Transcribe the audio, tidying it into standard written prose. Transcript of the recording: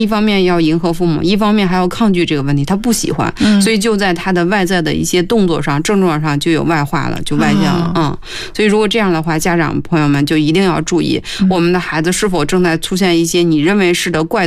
一方面要迎合父母，一方面还要抗拒这个问题，他不喜欢，所以就在他的外在的一些动作上、症状上就有外化了，就外向了。所以如果这样的话，家长朋友们就一定要注意，我们的孩子是否正在出现一些你认为是的怪